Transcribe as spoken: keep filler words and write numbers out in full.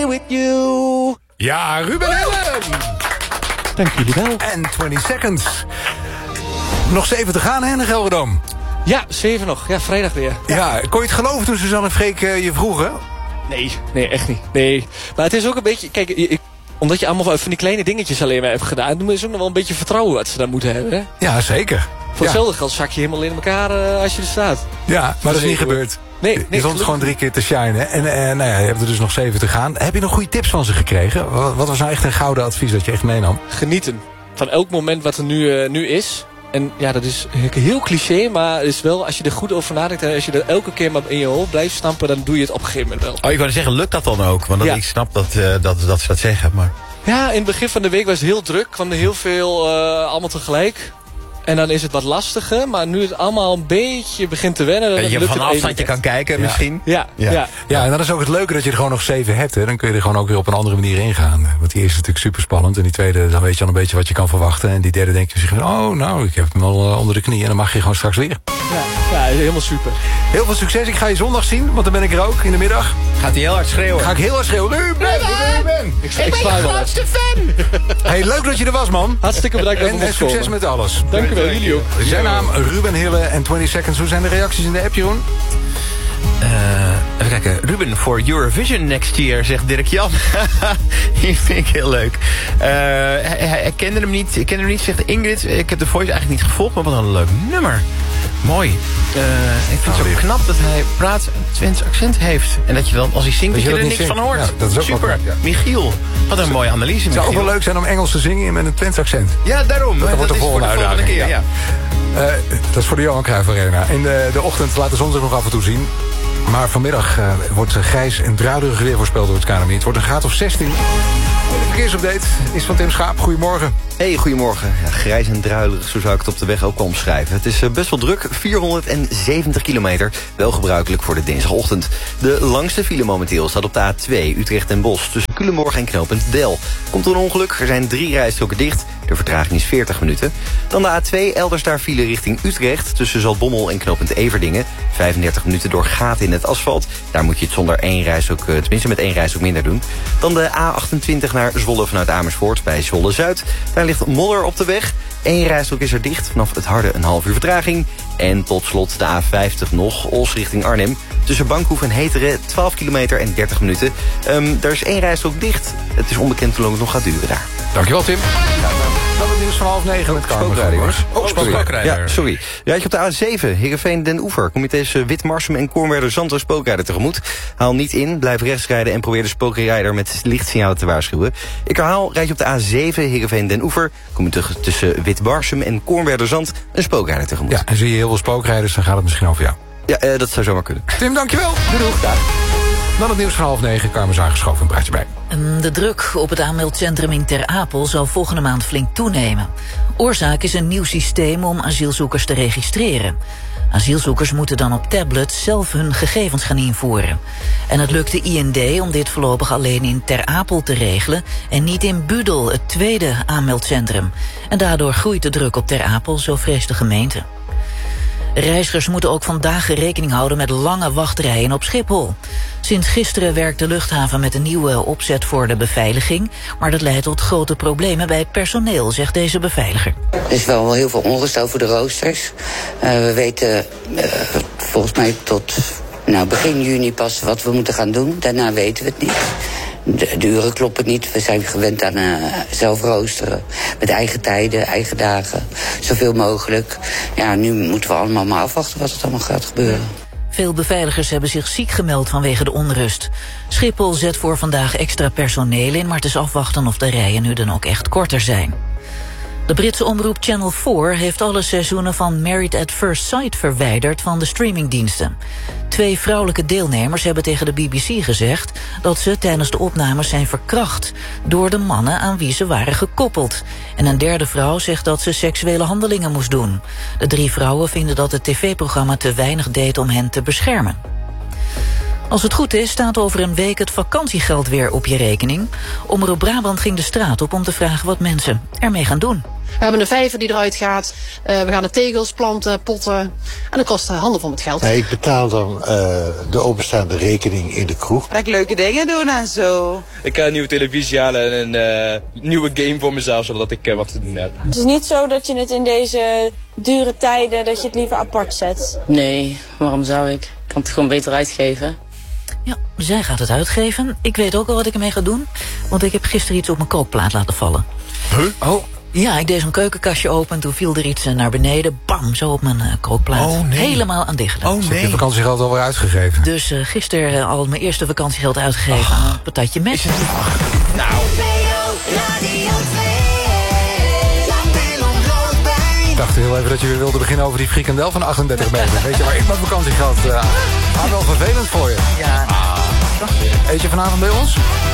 With you. Ja, Ruben Hillem. Dank jullie wel. En twintig seconds. Nog zeven te gaan, hè, in de Gelredome. Ja, zeven nog. Ja, vrijdag weer. Ja, ja, kon je het geloven toen Suzanne en Freek uh, je vroegen? Nee, nee, echt niet. Nee. Maar het is ook een beetje... Kijk, ik, omdat je allemaal van die kleine dingetjes alleen maar hebt gedaan... dan is het ook nog wel een beetje vertrouwen wat ze dan moeten hebben, hè? Ja, zeker. Voor hetzelfde geld zak je helemaal in elkaar uh, als je er staat. Ja, maar dat is niet gebeurd. Nee, nee, je stond gewoon drie keer te shinen. En uh, nou ja, je hebt er dus nog zeven te gaan. Heb je nog goede tips van ze gekregen? Wat, wat was nou echt een gouden advies dat je echt meenam? Genieten van elk moment wat er nu, uh, nu is. En ja, dat is heel cliché, maar het is wel, als je er goed over nadenkt... en als je er elke keer maar in je hoofd blijft stampen... dan doe je het op een gegeven moment wel. Oh, ik wou zeggen, lukt dat dan ook? Want ja. ik snap dat, uh, dat, dat ze dat zeggen, maar... Ja, in het begin van de week was het heel druk. kwam er heel veel uh, allemaal tegelijk. En dan is het wat lastiger. Maar nu het allemaal een beetje begint te wennen... Dat je van een afstandje kan kijken ja. misschien. Ja, ja. Ja. ja, en dan is ook het leuke dat je er gewoon nog zeven hebt. Hè. Dan kun je er gewoon ook weer op een andere manier ingaan. Want die eerste is natuurlijk super spannend. En die tweede, dan weet je al een beetje wat je kan verwachten. En die derde denk je misschien van... oh, nou, ik heb hem al uh, onder de knie. En dan mag je gewoon straks weer. Ja, ja, helemaal super. Heel veel succes. Ik ga je zondag zien, want dan ben ik er ook in de middag. Gaat hij heel hard schreeuwen? Ga ik heel hard schreeuwen. Ruben, Ruben. Ik, ik, ik ben je grootste fan. Hey, leuk dat je er was, man. Hartstikke bedankt. En, en succes met alles. Dank u wel, jullie ook. Zijn naam Ruben Hille en twintig seconds. Hoe zijn de reacties in de app, Jeroen? Uh, even kijken. Ruben voor Eurovision next year, zegt Dirk Jan. Die vind ik heel leuk. Uh, hij, hij kende hem niet. Ik kende hem niet, zegt Ingrid. Ik heb de voice eigenlijk niet gevolgd, maar wat een leuk nummer. Mooi. Uh, ik vind het zo knap dat hij praat een Twents accent heeft. En dat je dan, als hij zingt, dat je, dat je er niks zingt. van hoort. Ja, dat is ook super. Knap, ja. Michiel. Wat een mooie analyse, Michiel. Het zou ook wel leuk zijn om Engels te zingen met een Twents accent. Ja, daarom. Dat, dat wordt de volgende voor de uitdaging. Volgende keer, ja. Ja. Uh, dat is voor de Johan Cruijff Arena. In de, de ochtend laat de zon zich nog af en toe zien. Maar vanmiddag uh, wordt grijs en druilerig weer voorspeld door het K N M I. Het wordt een graad of zestien. De verkeersupdate is van Tim Schaap. Goedemorgen. Hey, goedemorgen. Ja, grijs en druilerig, zo zou ik het op de weg ook wel omschrijven. Het is uh, best wel druk, vierhonderdzeventig kilometer. Wel gebruikelijk voor de dinsdagochtend. De langste file momenteel staat op de A twee, Utrecht en Bosch. Tussen Culemborg en knooppunt Del. Komt er een ongeluk, er zijn drie rijstroken dicht. De vertraging is veertig minuten. Dan de A twee, elders daar file richting Utrecht. Tussen Zaltbommel en knooppunt Everdingen. vijfendertig minuten door gaten in het asfalt. Daar moet je het zonder één rijstrook, tenminste met één rijstrook minder doen. Dan de A achtentwintig naar Zwolle vanuit Amersfoort bij Zwolle-Zuid. Daar ligt modder op de weg. Eén rijstrook is er dicht, vanaf het Harde een half uur vertraging. En tot slot de A vijftig nog, Ols richting Arnhem. Tussen Bankhoef en Heteren, twaalf kilometer en dertig minuten. Um, er is één rijstrook dicht. Het is onbekend hoe lang het nog gaat duren daar. Dankjewel, Tim. Ja, dan het nieuws van half negen met Spookrijder. Oh, spookrijder. Ja, sorry. Rijd je op de A zeven, Heerenveen Den Oever. Kom je tussen Witmarsum en Kornwerder Zand een spookrijder tegemoet. Haal niet in, blijf rechts rijden en probeer de spookrijder met lichtsignalen te waarschuwen. Ik herhaal, rijd je op de A zeven, Heerenveen Den Oever. Kom je tussen Witmarsum en Kornwerder Zand een spookrijder tegemoet. Ja, en zie je heel veel spookrijders, dan gaat het misschien over jou. Ja, uh, dat zou zomaar kunnen. Tim, dankjewel. Doei, doei. Dag. Dan het nieuws van half negen. Carmen is aangeschoven, een praatje bij. De druk op het aanmeldcentrum in Ter Apel zal volgende maand flink toenemen. Oorzaak is een nieuw systeem om asielzoekers te registreren. Asielzoekers moeten dan op tablets zelf hun gegevens gaan invoeren. En het lukt de I N D om dit voorlopig alleen in Ter Apel te regelen en niet in Budel, het tweede aanmeldcentrum. En daardoor groeit de druk op Ter Apel, zo vreest de gemeente. Reizigers moeten ook vandaag rekening houden met lange wachtrijen op Schiphol. Sinds gisteren werkt de luchthaven met een nieuwe opzet voor de beveiliging, maar dat leidt tot grote problemen bij personeel, zegt deze beveiliger. Er is wel heel veel onrust over de roosters. Uh, we weten uh, volgens mij tot nou, begin juni pas wat we moeten gaan doen. Daarna weten we het niet. De, de uren kloppen niet. We zijn gewend aan uh, zelf roosteren. Met eigen tijden, eigen dagen. Zoveel mogelijk. Ja, nu moeten we allemaal maar afwachten wat er allemaal gaat gebeuren. Veel beveiligers hebben zich ziek gemeld vanwege de onrust. Schiphol zet voor vandaag extra personeel in, maar het is afwachten of de rijen nu dan ook echt korter zijn. De Britse omroep Channel vier heeft alle seizoenen van Married at First Sight verwijderd van de streamingdiensten. Twee vrouwelijke deelnemers hebben tegen de B B C gezegd dat ze tijdens de opnames zijn verkracht door de mannen aan wie ze waren gekoppeld. En een derde vrouw zegt dat ze seksuele handelingen moest doen. De drie vrouwen vinden dat het tv-programma te weinig deed om hen te beschermen. Als het goed is, staat over een week het vakantiegeld weer op je rekening. Omroep Brabant ging de straat op om te vragen wat mensen ermee gaan doen. We hebben een vijver die eruit gaat. Uh, we gaan de tegels planten, potten. En dat kost handen van het geld. Nee, ik betaal dan uh, de openstaande rekening in de kroeg. Dat ik leuke dingen doen en zo. Ik ga een nieuwe televisie halen en een uh, nieuwe game voor mezelf, zodat ik uh, wat te doen heb. Het is niet zo dat je het in deze dure tijden, dat je het liever apart zet. Nee, waarom zou ik? Ik kan het gewoon beter uitgeven. Ja, zij gaat het uitgeven. Ik weet ook al wat ik ermee ga doen. Want ik heb gisteren iets op mijn kookplaat laten vallen. Huh? Oh. Ja, ik deed zo'n keukenkastje open en toen viel er iets naar beneden. Bam, zo op mijn uh, kookplaat. Oh, nee. Helemaal aan dicht gedaan. Oh, nee. Dus heb je vakantiegeld alweer uitgegeven? Dus uh, gisteren uh, al mijn eerste vakantiegeld uitgegeven aan een patatje met. Is het... Nou. Ik dacht heel even dat je weer wilde beginnen over die frikandel van achtendertig meter. Weet je waar ik mijn vakantiegeld... Uh, maar wel vervelend voor je. Ja. Ah. Eet je vanavond bij ons?